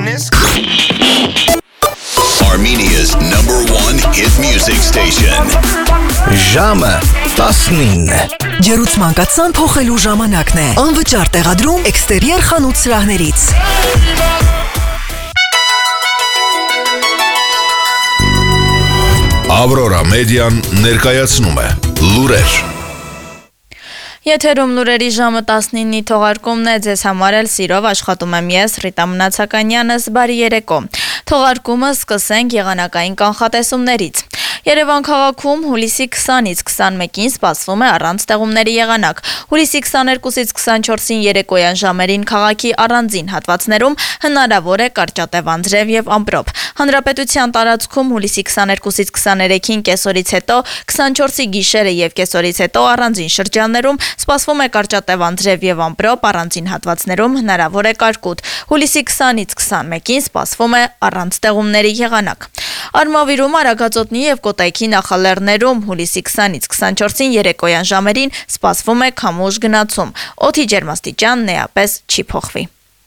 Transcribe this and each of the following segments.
business. Armenia's #1 hit music station. Ժամը 19 Ջերուցմանկացան փոխելու ժամանակն է։ Անվճար տեղադրում էքստերիեր խանութ սրահներից։ Ավրորա մեդիան ներկայացնում է լուրեր։ Եթերում լուրերի ժամը 19-ի թողարկումն է, ձեզ համար էլ սիրով աշխատում եմ ես, Ռիտա Մնացականյանս, բարի երեկո։ Թողարկումը սկսենք եղանակային կանխատեսումներից։ Երևան քաղաքում հուլիսի 20-ից 21-ին սպասվում է առանց տեղումների եղանակ։ Հուլիսի 22-ից 24-ին երեկոյան ժամերին քաղաքի առանձին հատվածներում հնարավոր է կարճատև անձրև եւ ամպրոպ։ Հանրապետության տարածքում հուլիսի 22-ից 23-ին կեսօրից հետո, 24-ի գիշերը եւ կեսօրից հետո առանձին շրջաններում սպասվում է կարճատև անձրև եւ ամպրոպ, առանձին հատվածներում հնարավոր է կարկուտ։ Հուլիսի 20-ից 21-ին սպասվում է առանց տեղումների եղանակ։ Արմավիրում, Արագածոտնի եւ Կոտայքի նախալեռներում հուլիսի 20-ից 24-ին երեկոյան ժամերին սպասվում է քամուշ գնացում։ Օդի ջերմաստիճանն էապես չի փոխվի։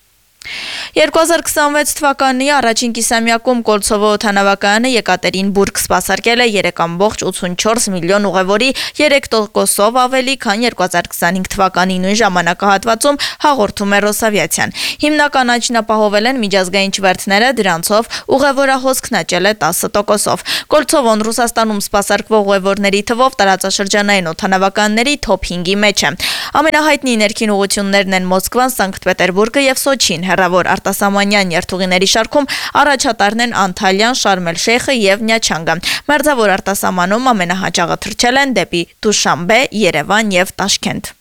2026 թվականի առաջին կիսամյակում Կոլցովո օդանավակայանը Եկատերինբուրգ սպասարկել է 3.84 միլիոն ուղևորի 3%-ով ավելի, քան 2025 թվականի նույն ժամանակահատվածում, հաղորդում է Ռոսավիացիան։ Հիմնական աճն ապահովել են միջազգային չվերթները, դրանցով ուղևորահոսքն աճել է 10%-ով։ Կոլցովոն Ռուսաստանում սպասարկվող ուղևորների թվով տարածաշրջանային օդանավականների թոփ 5-ի մեջ է։ Ամենահայտնի ներքին ուղղություններն են Մոսկվան, Սանկտ Պետերբուրգը եւ Սոչին։ Հեռավոր արտասահմանյան երթուղիների շարքում առաջատարն են Անտալիան, Շարմ էլ Շեյխը եւ Նյաչանգը։ Մերձավոր արտասահմանում ամենահաճախը թռչել են դեպի Դուշանբե, Երևան եւ Տաշքենտ։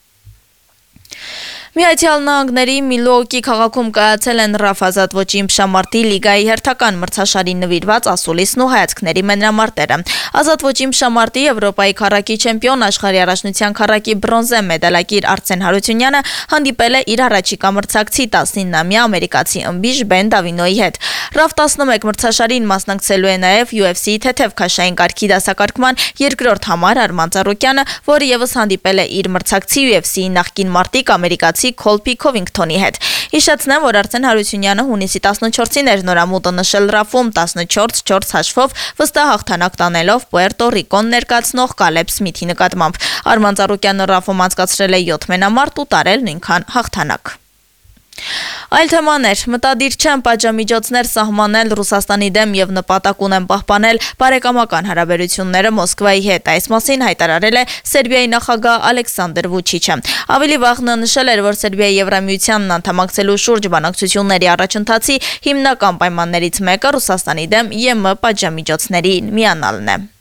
Միացյալ Նահանգների Միլուոկի քաղաքում կայացել են Ռաֆ ազատ ոճի իմշամարտի լիգայի հերթական մրցաշարին նվիրված ասուլիսն ու հայացքների մենամարտերը։ Ազատ ոճի իմշամարտի Եվրոպայի քառակի չեմպիոն, աշխարհի առաջնության քառակի բրոնզե մեդալակիր Արսեն Հարությունյանը հանդիպել է իր առաջիկա մրցակցի 19-ամյա ամերիկացի ըմբիշ Բեն Դավինոյի հետ։ Ռաֆ 11 մրցաշարին մասնակցելու է նաև UFC թեթև քաշային կարգի դասակարգման երկրորդ համար Արման Ծառուկյանը, որը եւս հանդիպել է իր մրցակցի UFC նախկին մարտիկ ամերիկացի Քոլպի Քովինգթոնի հետ։ Հիշեցնեմ, որ Արսեն Հարությունյանը հունիսի 14-ին էր նորամուտը նշել Ռաֆում 14-4 հաշվով վստահ հաղթանակ տանելով Պուերտո Ռիկոն ներկայացնող Կալեբ Սմիթի նկատմամբ։ Արման Ծառուկյանը Ռաֆում անցկացրել է 7 մենամարտ ու տարել նույնքան հաղթանակ։ Այլ թեմաներ, մտադիր չեն պատժամիջոցներ սահմանել Ռուսաստանի դեմ եւ նպատակ ունեն պահպանել բարեկամական հարաբերությունները Մոսկվայի հետ։ Այս մասին հայտարարել է Սերբիայի նախագահ Ալեքսանդր Վուչիչը։ Ավելի վաղ նա նշել էր, որ Սերբիայի Եվրամիությանն անդամակցելու շուրջ բանակցությունների առաջընթացի հիմնական պայմաններից մեկը Ռուսաստանի դեմ ԵՄ պատժամիջոցների միանալն է։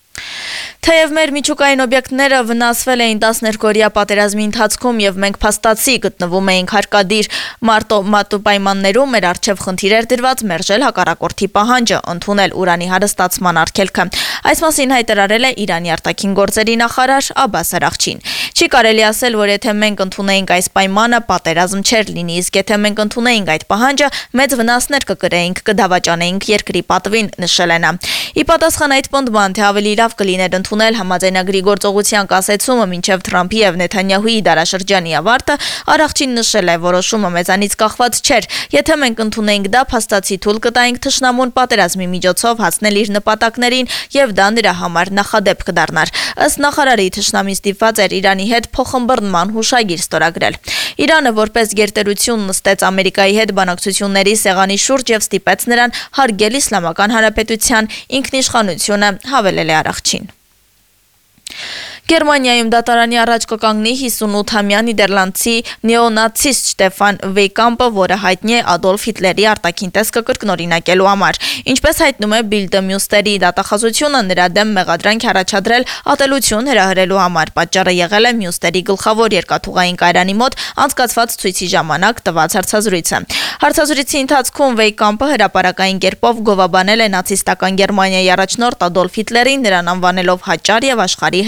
Թեև մեր միջուկային օբյեկտները վնասվել էին 12-օրյա պատերազմի ընթացքում եւ մենք փաստացի գտնվում էինք հարկադիր մարտո պայմաններում, մեր առջև խնդիր էր դրված մերժել հակառակորդի պահանջը, ընդունել ուրանի հարստացման արգելքը։ Այս մասին հայտարարել է Իրանի արտաքին գործերի նախարար Աբբաս Արաղչին։ Չի կարելի ասել, որ եթե մենք ընդունեինք այս պայմանը, պատերազմ չէր լինի, իսկ եթե մենք ընդունեինք այդ պահանջը, մեծ վնասներ կկրեինք, կդավաճանեինք երկրի պատվին, նշել է նա։ Ի պատասխան այդ պնդման, թե ավելի լավ կլիներ ընդունել համաձայնագրի գործողության կասեցումը մինչև Թրամփի եւ Նեթանյահուի դարաշրջանի ավարտը, Արաղչին նշել է, որոշումը մեզանից կախված չէր։ Եթե մենք ընդունեինք դա, փաստացի թույլ կտայինք թշնամուն պատերազմի միջոցով հասնել իր նպատակներին եւ դա նրա համար նախադեպ կդառնար։ Ըստ նախարարի, թշնամին ստիպված էր Իրանի հետ փոխըմբռնման հուշագիր ստորագրել։ Իրանը որպես գերտերություն նստեց Ամերիկայի հետ բանակցությունների սեղանի շուրջ եւ ստիպեց նրան հարգել Իսլամական Հանրապետության ինքնիշխանությունը, հավելել է Արաղչին։ Գերմանիայում դատարանի առաջ կկանգնի 58-ամյա նիդերլանդցի նեոնացիստ Շտեֆան Վեյկամպը, որը հայտնի է Ադոլֆ Հիտլերի արտաքին տեսքը կրկնօրինակելու համար։ Ինչպես հայտնում է Բիլդը Մյուստերի դատախազությունը, նրա դեմ մեղադրանք առաջադրել ատելություն հրահրելու համար։ Պատճառը եղել է Մյուստերի գլխավոր երկաթուղային կայարանի մոտ անցկացված ցույցի ժամանակ տված հարցազրույցը։ Հարցազրույցի ընթացքում Վեյկամպը հրապարակային կերպով գովաբանել է նացիստական Գերմանիայի առաջնորդ Ադոլֆ Հիտլերին, նրան անվանելով հաճար եւ աշխարհի հրաշալի։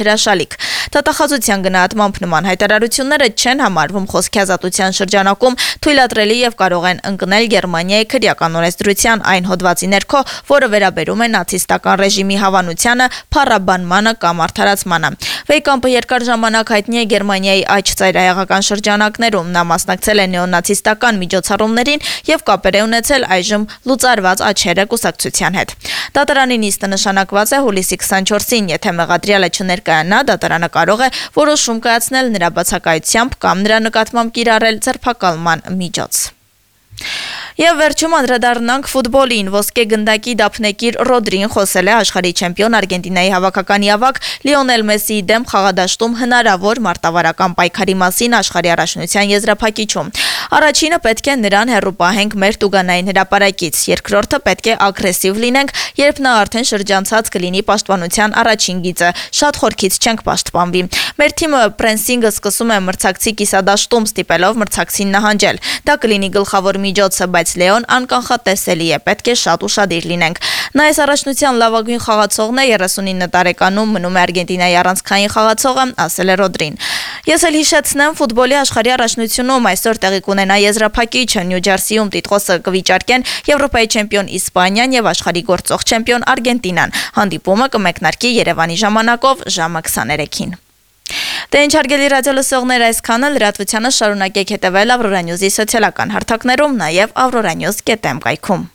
ալիք։ Դատախազության գնահատմամբ նման հայտարարությունները չեն համարվում խոսքի ազատության շրջանակում թույլատրելի եւ կարող են ընկնել Գերմանիայի քրեական օրենսդրության այն հոդվածի ներքո, որը վերաբերում է նացիստական ռեժիմի հավանությանը, փառաբանմանը կամ արդարացմանը։ Վեյկամպը երկար ժամանակ հայտնի է Գերմանիայի աջ ծայրահեղական շրջանակներում։ Նա մասնակցել է նեոնացիստական միջոցառումներին եւ կապեր է ունեցել այժմ լուծարված աչերը կուսակցության հետ։ Դատարանի նիստը նշանակված է հուլիսի 24-ին, եթե մեղադրյալը չներկայանա, դատարանը կարող է որոշում կայացնել նրա բացակայությամբ կամ նրա նկատմամբ կիրառել ձերբակալման միջոց։ Եվ վերջում անդրադառնանք ֆուտբոլին։ Ոսկե գնդակի դափնեկիր Ռոդրին խոսել է աշխարհի չեմպիոն Արգենտինայի հավաքականի ավագ Լիոնել Մեսսիի դեմ խաղադաշտում հնարավոր մարտավարական պայքարի մասին աշխարհի առաջնության եզրափակիչում։ Առաջինը պետք է նրան հեռու պահենք մեր տուգանային հրապարակից, երկրորդը պետք է ագրեսիվ լինենք, երբ նա արդեն շրջանցած կլինի պաշտպանության առաջին գիծը, շատ խորքից չենք պաշտպանվի։ Մեր թիմը պրեսինգը սկսում է մրցակցի կիսադաշտում, ստիպելով մրցակցին նահանջել։ Դա կլինի գլխավոր միջոցը, բայց Լեոն անկանխատեսելի է, պետք է շատ ուշադիր լինենք։ Նա այս առաջնության լավագույն խաղացողն է, 39 տարեկանում մնում է Արգենտինայի առանցքային խաղացողը, ասել է Ռոդրին։ Ես էլ հիշեցնեմ, ֆուտբոլի աշխարհի առաջնությունում այսօր տեղի կունենա եզրափակիչը, Նյու Ջերսիում տիտղոսը կվիճարկեն Եվրոպայի չեմպիոն Իսպանիան եւ աշխարհի գործող չեմպիոն Արգենտինան։ Հանդիպումը կմեկնարկի Երևանի ժամանակով ժամը 23-ին։ Դե ինչ հարգելի ռադիո լսողներ, այսքանը լրատվությանը շարունակեք հետևել Aurora News-ի սոցիալական հարթակներում, նաև aurora.news.am կայքում։